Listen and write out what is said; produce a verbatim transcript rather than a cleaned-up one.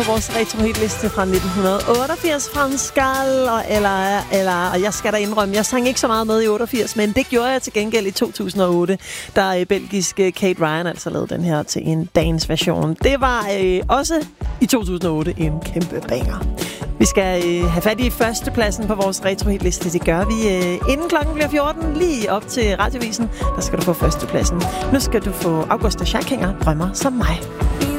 Vores retro-hitliste fra nitten otteogfirs fra Skal, og, eller, eller, og jeg skal da indrømme, jeg sang ikke så meget med i otteogfirs, men det gjorde jeg til gengæld i to tusind og otte, da belgiske Kate Ryan altså lavede den her til en dance-version. Det var øh, også i to tusind og otte en kæmpe banger. Vi skal øh, have fat i førstepladsen på vores retro-hitliste. Det gør vi øh, inden klokken bliver fjorten, lige op til Radiovisen. Der skal du få førstepladsen. Nu skal du få Augusta Schackinger, Drømmer som mig.